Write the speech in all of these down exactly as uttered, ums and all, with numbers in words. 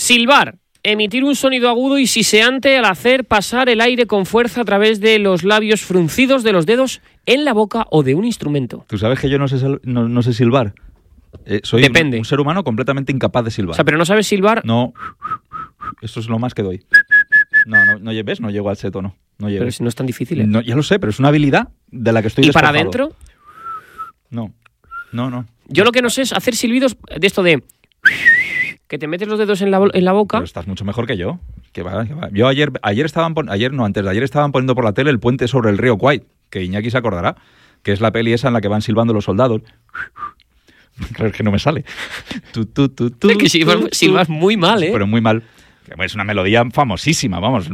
Silbar. Emitir un sonido agudo y siseante al hacer pasar el aire con fuerza a través de los labios fruncidos de los dedos en la boca o de un instrumento. ¿Tú sabes que yo no sé, no, no sé silbar? Eh, soy Depende. Un, un ser humano completamente incapaz de silbar. O sea, pero no sabes silbar. No, esto es lo más que doy. No, no, no lleves, no llego al ese tono. No llego. Pero si no es tan difícil, ¿eh? No, ya lo sé, pero es una habilidad de la que estoy ¿Y despojado. para adentro? No, no, no. Yo lo que no sé es hacer silbidos de esto de... que te metes los dedos en la, en la boca. Pero estás mucho mejor que yo. Que va, que va. Yo ayer, ayer estaban pon- ayer no, antes de ayer estaban poniendo por la tele El puente sobre el río Kwai, que Iñaki se acordará, que es la peli esa en la que van silbando los soldados. Claro que no me sale. Tú, tú, tú, tú, Es que silbas, tú, silbas tú. muy mal, ¿eh? Pero muy mal. Es una melodía famosísima, vamos.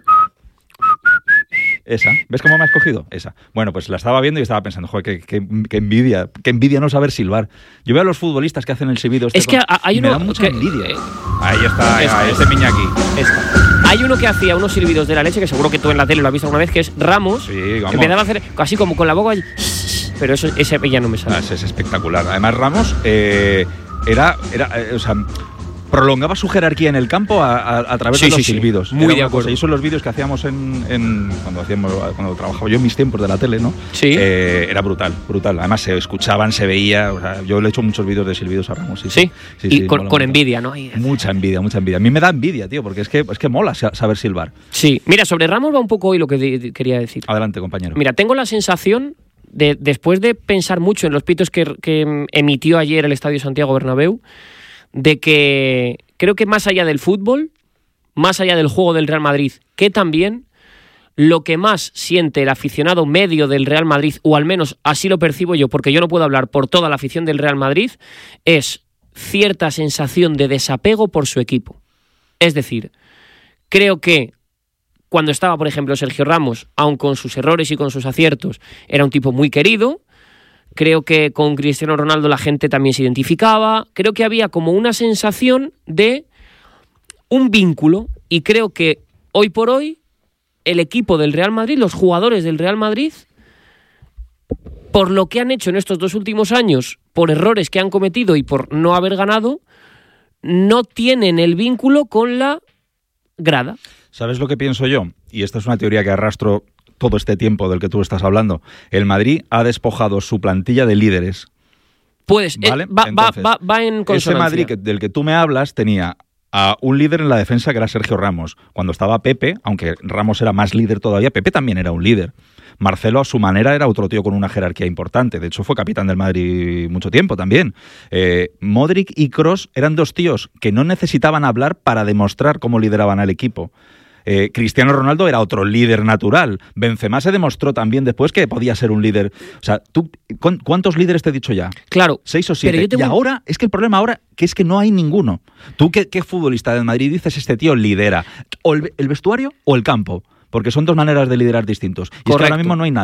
Esa. ¿Ves cómo me has cogido? Esa. Bueno, pues la estaba viendo y estaba pensando, joder, qué, qué, qué envidia, qué envidia no saber silbar. Yo veo a los futbolistas que hacen el silbido. Este Es que con... hay y uno me da mucha que- envidia. eh, Ahí está, esta, ahí, esta. ese Miñaki. Esta. Hay uno que hacía unos silbidos de la leche, que seguro que tú en la tele lo has visto alguna vez, que es Ramos. Sí, que vamos. empezaba a hacer así como con la boca. Pero eso, ese ya no me sale. Ah, ese es espectacular. Además, Ramos eh, era, era eh, o sea, prolongaba su jerarquía en el campo a, a, a través Sí, de los sí, sí. silbidos. Muy Era de una acuerdo. cosa. Y eso los vídeos que hacíamos en, en cuando hacíamos cuando trabajaba yo en mis tiempos de la tele, ¿no? Sí. Eh, era brutal, brutal. Además se escuchaban, se veía. O sea, yo le he hecho muchos vídeos de silbidos a Ramos. Sí, Sí. sí, y sí, con, mola con mucho. envidia, ¿no? Ahí- Mucha envidia, mucha envidia. A mí me da envidia, tío, porque es que es que mola sa- saber silbar. Sí. Mira, sobre Ramos va un poco hoy lo que de- de- quería decir. Adelante, compañero. Mira, tengo la sensación de, después de pensar mucho en los pitos que, que emitió ayer el Estadio Santiago Bernabéu, de que creo que más allá del fútbol, más allá del juego del Real Madrid, que también lo que más siente el aficionado medio del Real Madrid, o al menos así lo percibo yo, porque yo no puedo hablar por toda la afición del Real Madrid, es cierta sensación de desapego por su equipo. Es decir, creo que cuando estaba, por ejemplo, Sergio Ramos, aun con sus errores y con sus aciertos, era un tipo muy querido. Creo que con Cristiano Ronaldo la gente también se identificaba. Creo que había como una sensación de un vínculo. Y creo que hoy por hoy el equipo del Real Madrid, los jugadores del Real Madrid, por lo que han hecho en estos dos últimos años, por errores que han cometido y por no haber ganado, no tienen el vínculo con la grada. ¿Sabes lo que pienso yo? Y esta es una teoría que arrastro todo este tiempo del que tú estás hablando. El Madrid ha despojado su plantilla de líderes. Pues ¿Vale? eh, va, Entonces, va, va, va en Ese consonancia. Madrid que- del que tú me hablas tenía a un líder en la defensa que era Sergio Ramos. Cuando estaba Pepe, aunque Ramos era más líder todavía, Pepe también era un líder. Marcelo, a su manera, era otro tío con una jerarquía importante. De hecho, fue capitán del Madrid mucho tiempo también. Eh, Modric y Kroos eran dos tíos que no necesitaban hablar para demostrar cómo lideraban al equipo. Eh, Cristiano Ronaldo era otro líder natural. Benzema se demostró también después que podía ser un líder. O sea, ¿tú, ¿cu- ¿cuántos líderes te he dicho ya? Claro. Seis o Pero siete. yo te Y voy- ahora, es que el problema ahora que es que no hay ninguno. ¿Tú qué, qué futbolista del Madrid dices este tío lidera? ¿O el, el vestuario o el campo? Porque son dos maneras de liderar distintos. Y es que Correcto. ahora mismo no hay nada.